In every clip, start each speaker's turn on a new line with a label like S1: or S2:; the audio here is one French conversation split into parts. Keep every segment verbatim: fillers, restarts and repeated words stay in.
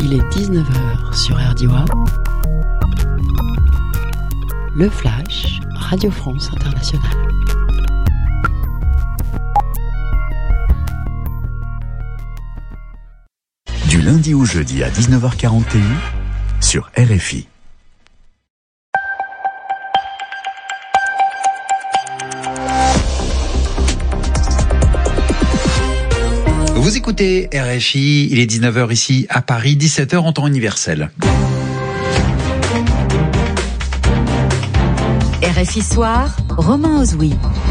S1: Il est dix-neuf heures sur R D W A. Le Flash, Radio France Internationale.
S2: Du lundi au jeudi à dix-neuf heures quarante et un sur R F I.
S3: Vous écoutez R F I, il est dix-neuf heures ici à Paris, dix-sept heures en temps universel.
S4: R F I Soir, Romain Ozoui.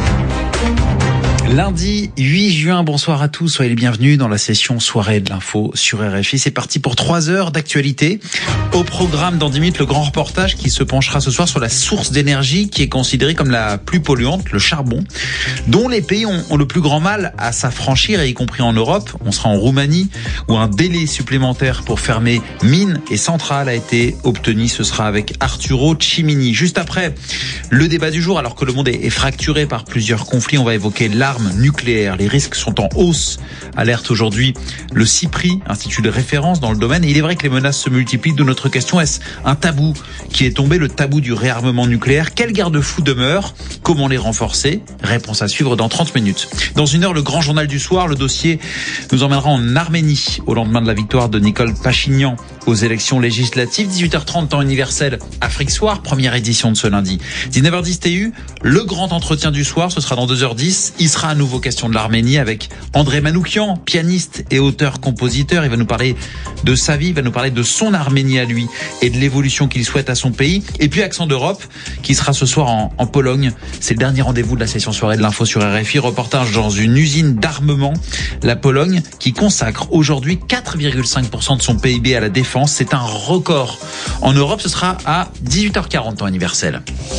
S3: Lundi huit juin, bonsoir à tous, soyez les bienvenus dans la session soirée de l'info sur R F I. C'est parti pour trois heures d'actualité. Au programme dans dix minutes, le grand reportage qui se penchera ce soir sur la source d'énergie qui est considérée comme la plus polluante, le charbon, dont les pays ont, ont le plus grand mal à s'affranchir, et y compris en Europe. On sera en Roumanie où un délai supplémentaire pour fermer mines et centrales a été obtenu. Ce sera avec Arturo Cimini. Juste après, le débat du jour, alors que le monde est, est fracturé par plusieurs conflits, on va évoquer l'arme nucléaire. Les risques sont en hausse, alerte aujourd'hui le CIPRI, institut de référence dans le domaine. Et il est vrai que les menaces se multiplient, d'où notre question: est-ce un tabou qui est tombé, le tabou du réarmement nucléaire? Quels garde-fous demeurent? Comment les renforcer? Réponse à suivre dans trente minutes. Dans une heure, le grand journal du soir. Le dossier nous emmènera en Arménie au lendemain de la victoire de Nicole Pachinian aux élections législatives. dix-huit heures trente, temps universel, Afrique Soir, première édition de ce lundi. dix-neuf heures dix T U, le grand entretien du soir, ce sera dans deux heures dix. Il sera à nouveau question de l'Arménie avec André Manoukian, pianiste et auteur-compositeur. Il va nous parler de sa vie, il va nous parler de son Arménie à lui et de l'évolution qu'il souhaite à son pays. Et puis Accent d'Europe qui sera ce soir en, en Pologne. C'est le dernier rendez-vous de la session soirée de l'info sur R F I. Reportage dans une usine d'armement, la Pologne, qui consacre aujourd'hui quatre virgule cinq pour cent de son P I B à la défense. C'est un record. En Europe, ce sera à dix-huit heures quarante, temps universel.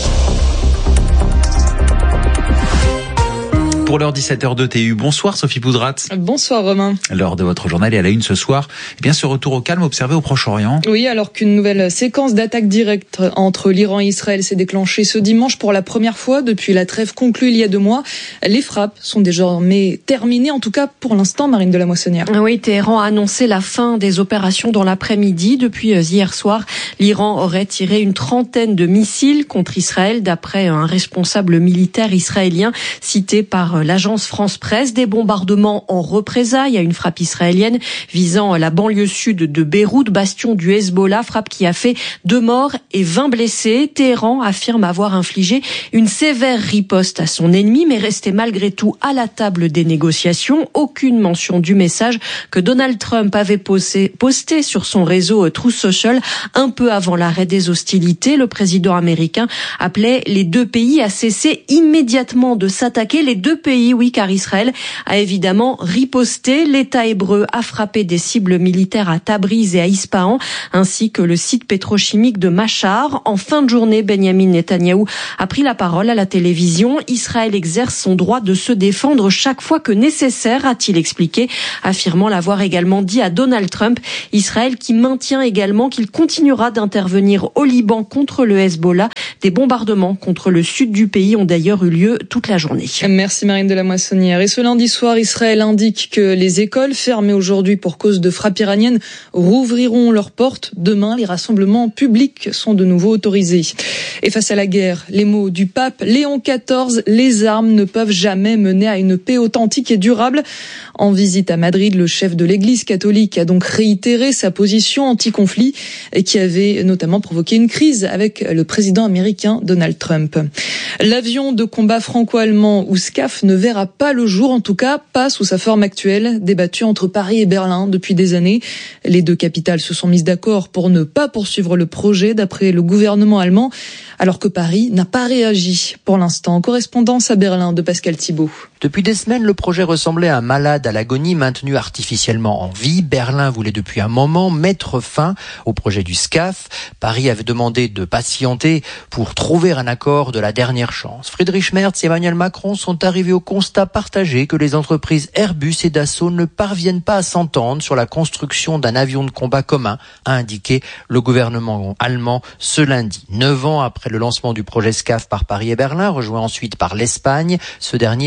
S3: Pour l'heure dix-sept heures deux T U. Bonsoir Sophie Poudrat.
S5: Bonsoir Romain.
S3: Lors de votre journal et à la une ce soir, eh bien ce retour au calme observé au Proche-Orient.
S5: Oui, alors qu'une nouvelle séquence d'attaques directes entre l'Iran et Israël s'est déclenchée ce dimanche pour la première fois depuis la trêve conclue il y a deux mois. Les frappes sont désormais terminées, en tout cas pour l'instant, Marine de la Moissonnière.
S6: Oui, Téhéran a annoncé la fin des opérations dans l'après-midi. Depuis hier soir, l'Iran aurait tiré une trentaine de missiles contre Israël, d'après un responsable militaire israélien cité par l'agence France-Presse. Des bombardements en représailles à une frappe israélienne visant la banlieue sud de Beyrouth, bastion du Hezbollah, frappe qui a fait deux morts et vingt blessés. Téhéran affirme avoir infligé une sévère riposte à son ennemi, mais resté malgré tout à la table des négociations. Aucune mention du message que Donald Trump avait posé, posté sur son réseau Truth Social un peu avant l'arrêt des hostilités. Le président américain appelait les deux pays à cesser immédiatement de s'attaquer. Les deux pays, oui, car Israël a évidemment riposté. L'État hébreu a frappé des cibles militaires à Tabriz et à Ispahan, ainsi que le site pétrochimique de Machar. En fin de journée, Benyamin Netanyahou a pris la parole à la télévision. Israël exerce son droit de se défendre chaque fois que nécessaire, a-t-il expliqué, affirmant l'avoir également dit à Donald Trump. Israël qui maintient également qu'il continuera d'intervenir au Liban contre le Hezbollah. Des bombardements contre le sud du pays ont d'ailleurs eu lieu toute la journée.
S5: Merci Marine de la Moissonnière. Et ce lundi soir, Israël indique que les écoles fermées aujourd'hui pour cause de frappes iraniennes rouvriront leurs portes. Demain, les rassemblements publics sont de nouveau autorisés. Et face à la guerre, les mots du pape Léon quatorze, les armes ne peuvent jamais mener à une paix authentique et durable. En visite à Madrid, le chef de l'Église catholique a donc réitéré sa position anti-conflit qui avait notamment provoqué une crise avec le président américain Donald Trump. L'avion de combat franco-allemand ou SCAF ne verra pas le jour, en tout cas pas sous sa forme actuelle, débattue entre Paris et Berlin depuis des années. Les deux capitales se sont mises d'accord pour ne pas poursuivre le projet d'après le gouvernement allemand, alors que Paris n'a pas réagi pour l'instant. Correspondance à Berlin de Pascal Thibault.
S7: Depuis des semaines, le projet ressemblait à un malade à l'agonie maintenu artificiellement en vie. Berlin voulait depuis un moment mettre fin au projet du SCAF. Paris avait demandé de patienter pour trouver un accord de la dernière chance. Friedrich Merz et Emmanuel Macron sont arrivés au constat partagé que les entreprises Airbus et Dassault ne parviennent pas à s'entendre sur la construction d'un avion de combat commun, a indiqué le gouvernement allemand ce lundi. Neuf ans après le lancement du projet SCAF par Paris et Berlin, rejoint ensuite par l'Espagne, ce dernier est enterré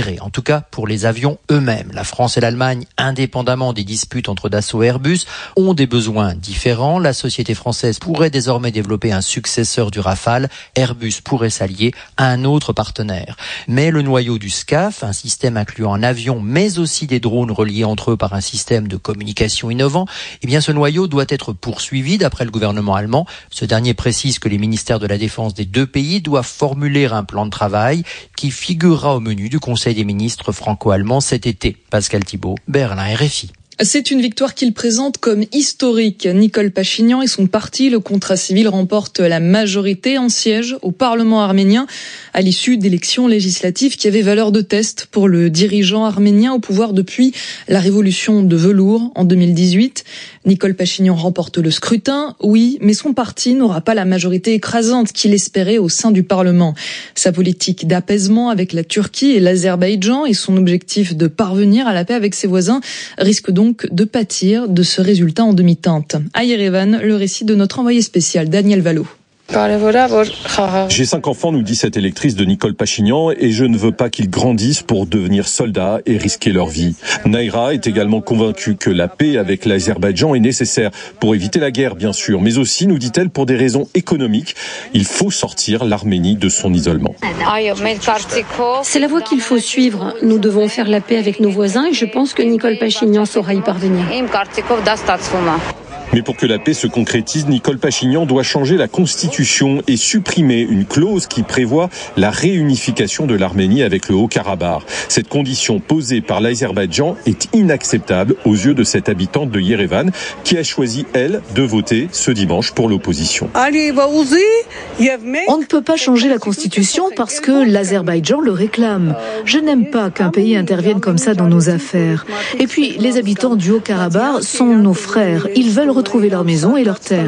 S7: serré, en tout cas pour les avions eux-mêmes. La France et l'Allemagne, indépendamment des disputes entre Dassault et Airbus, ont des besoins différents. La société française pourrait désormais développer un successeur du Rafale. Airbus pourrait s'allier à un autre partenaire. Mais le noyau du SCAF, un système incluant un avion, mais aussi des drones reliés entre eux par un système de communication innovant, eh bien ce noyau doit être poursuivi d'après le gouvernement allemand. Ce dernier précise que les ministères de la Défense des deux pays doivent formuler un plan de travail qui figurera au menu du Conseil des ministres franco-allemands cet été. Pascal Thibault, Berlin, R F I.
S5: C'est une victoire qu'il présente comme historique. Nicole Pachinian et son parti, le Contrat civil, remportent la majorité en sièges au Parlement arménien à l'issue d'élections législatives qui avaient valeur de test pour le dirigeant arménien au pouvoir depuis la révolution de velours en deux mille dix-huit. Nicole Pachinian remporte le scrutin, oui, mais son parti n'aura pas la majorité écrasante qu'il espérait au sein du Parlement. Sa politique d'apaisement avec la Turquie et l'Azerbaïdjan et son objectif de parvenir à la paix avec ses voisins risquent donc de pâtir de ce résultat en demi-teinte. À Yerevan, le récit de notre envoyé spécial Daniel Valo.
S8: J'ai cinq enfants, nous dit cette électrice de Nicole Pachinian, et je ne veux pas qu'ils grandissent pour devenir soldats et risquer leur vie. Naira est également convaincue que la paix avec l'Azerbaïdjan est nécessaire pour éviter la guerre, bien sûr, mais aussi, nous dit-elle, pour des raisons économiques. Il faut sortir l'Arménie de son isolement.
S9: C'est la voie qu'il faut suivre. Nous devons faire la paix avec nos voisins et je pense que Nicole Pachinian saura y parvenir.
S8: Mais pour que la paix se concrétise, Nicole Pachinian doit changer la constitution et supprimer une clause qui prévoit la réunification de l'Arménie avec le Haut-Karabakh. Cette condition posée par l'Azerbaïdjan est inacceptable aux yeux de cette habitante de Yerevan qui a choisi, elle, de voter ce dimanche pour l'opposition.
S10: On ne peut pas changer la constitution parce que l'Azerbaïdjan le réclame. Je n'aime pas qu'un pays intervienne comme ça dans nos affaires. Et puis, les habitants du Haut-Karabakh sont nos frères. Ils veulent retrouver leur maison et leur terre.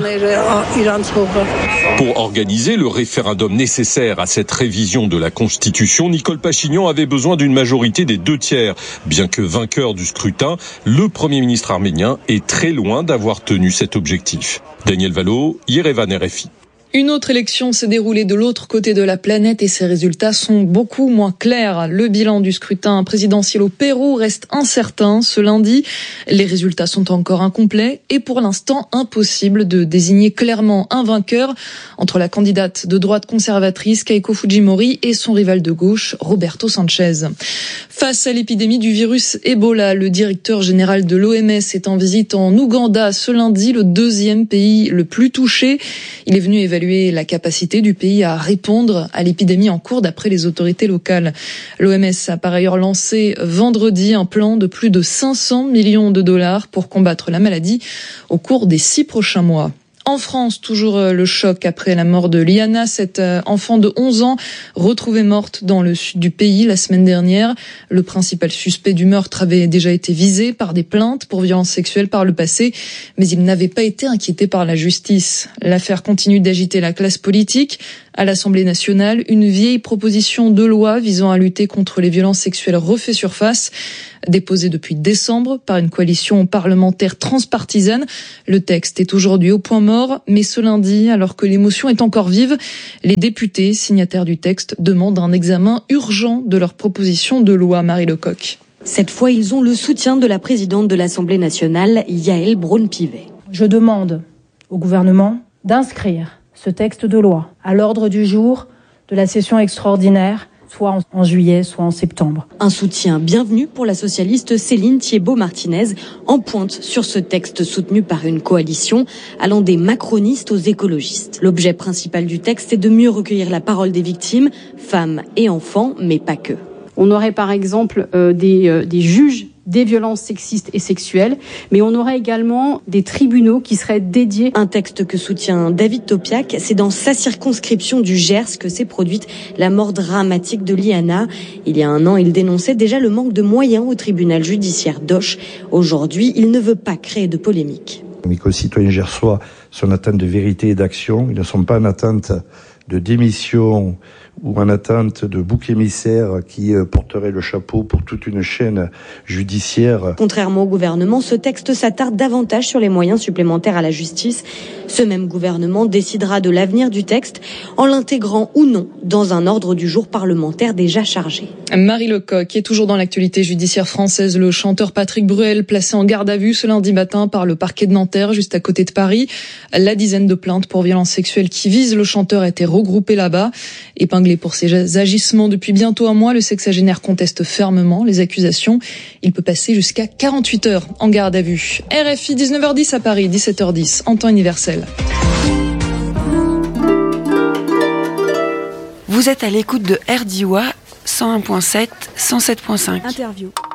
S8: Pour organiser le référendum nécessaire à cette révision de la Constitution, Nicole Pachinian avait besoin d'une majorité des deux tiers. Bien que vainqueur du scrutin, le Premier ministre arménien est très loin d'avoir tenu cet objectif. Daniel Valo, Yerevan, R F I.
S5: Une autre élection s'est déroulée de l'autre côté de la planète et ses résultats sont beaucoup moins clairs. Le bilan du scrutin présidentiel au Pérou reste incertain ce lundi. Les résultats sont encore incomplets et pour l'instant impossible de désigner clairement un vainqueur entre la candidate de droite conservatrice Keiko Fujimori et son rival de gauche Roberto Sanchez. Face à l'épidémie du virus Ebola, le directeur général de l'O M S est en visite en Ouganda ce lundi, le deuxième pays le plus touché. Il est venu évaluer la capacité du pays à répondre à l'épidémie en cours d'après les autorités locales. L'O M S a par ailleurs lancé vendredi un plan de plus de cinq cents millions de dollars pour combattre la maladie au cours des six prochains mois. En France, toujours le choc après la mort de Liana, cette enfant de onze ans retrouvée morte dans le sud du pays la semaine dernière. Le principal suspect du meurtre avait déjà été visé par des plaintes pour violences sexuelles par le passé, mais il n'avait pas été inquiété par la justice. L'affaire continue d'agiter la classe politique. À l'Assemblée nationale, une vieille proposition de loi visant à lutter contre les violences sexuelles refait surface. Déposée depuis décembre par une coalition parlementaire transpartisane, le texte est aujourd'hui au point mort, mais ce lundi, alors que l'émotion est encore vive, les députés signataires du texte demandent un examen urgent de leur proposition de loi. Marie Lecoq.
S11: Cette fois, ils ont le soutien de la présidente de l'Assemblée nationale, Yaël Braun-Pivet.
S12: Je demande au gouvernement d'inscrire ce texte de loi à l'ordre du jour de la session extraordinaire, soit en juillet, soit en septembre.
S11: Un soutien bienvenu pour la socialiste Céline Thiébaut-Martinez, en pointe sur ce texte soutenu par une coalition allant des macronistes aux écologistes. L'objet principal du texte est de mieux recueillir la parole des victimes, femmes et enfants, mais pas que.
S13: On aurait par exemple euh, des, euh, des juges des violences sexistes et sexuelles, mais on aurait également des tribunaux qui seraient dédiés.
S11: Un texte que soutient David Topiak, c'est dans sa circonscription du Gers que s'est produite la mort dramatique de Liana. Il y a un an, il dénonçait déjà le manque de moyens au tribunal judiciaire d'Auch. Aujourd'hui, il ne veut pas créer de polémique.
S14: Mes concitoyens gersois sont en attente de vérité et d'action. Ils ne sont pas en attente de démission ou en attente de bouc émissaire qui porterait le chapeau pour toute une chaîne judiciaire.
S11: Contrairement au gouvernement, ce texte s'attarde davantage sur les moyens supplémentaires à la justice. Ce même gouvernement décidera de l'avenir du texte en l'intégrant ou non dans un ordre du jour parlementaire déjà chargé.
S5: Marie Lecoq est toujours dans l'actualité judiciaire française. Le chanteur Patrick Bruel, placé en garde à vue ce lundi matin par le parquet de Nanterre, juste à côté de Paris. La dizaine de plaintes pour violences sexuelles qui visent le chanteur a été regroupée là-bas. Épinglé pour ses agissements depuis bientôt un mois, le sexagénaire conteste fermement les accusations. Il peut passer jusqu'à quarante-huit heures en garde à vue. R F I, dix-neuf heures dix à Paris, dix-sept heures dix en temps universel.
S15: Vous êtes à l'écoute de R D I W A cent un virgule sept, cent sept virgule cinq.
S16: Interview.